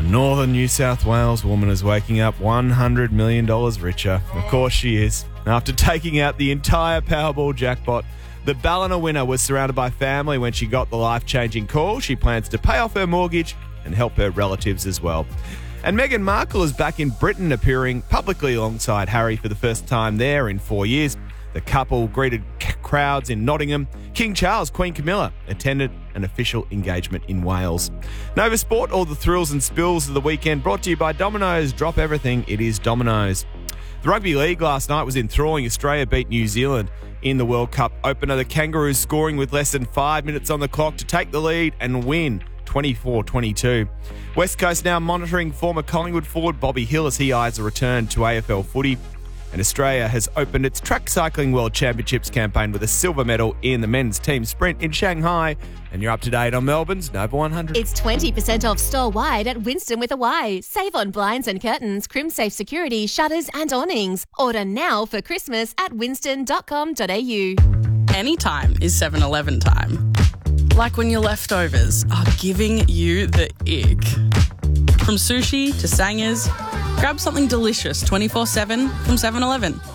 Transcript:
A northern New South Wales woman is waking up $100 million richer. Of course she is. After taking out the entire Powerball jackpot, the Ballina winner was surrounded by family when she got the life-changing call. She plans to pay off her mortgage and help her relatives as well. And Meghan Markle is back in Britain, appearing publicly alongside Harry for the first time there in 4 years. The couple greeted crowds in Nottingham. King Charles, Queen Camilla attended an official engagement in Wales. Nova Sport, all the thrills and spills of the weekend, brought to you by Domino's. Drop everything, it is Domino's. The Rugby League last night was enthralling. Australia beat New Zealand in the World Cup opener. The Kangaroos scoring with less than 5 minutes on the clock to take the lead and win 24-22. West Coast now monitoring former Collingwood forward Bobby Hill as he eyes a return to AFL footy. And Australia has opened its Track Cycling World Championships campaign with a silver medal in the men's team sprint in Shanghai. And you're up to date on Melbourne's Nova 100. It's 20% off store-wide at Winston with a Y. Save on blinds and curtains, crim-safe security, shutters and awnings. Order now for Christmas at winston.com.au. Anytime is 7-Eleven time. Like when your leftovers are giving you the ick. From sushi to sangers, grab something delicious 24/7 from 7-Eleven.